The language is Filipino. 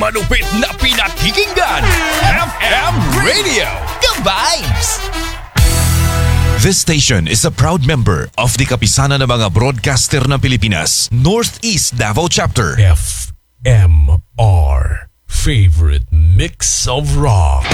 Malupit na pinakikinggan, FM Radio, The Vibes! This station is a proud member of the Kapisanan ng mga Broadcaster ng Pilipinas, Northeast Davao Chapter. FMR, favorite mix of rock.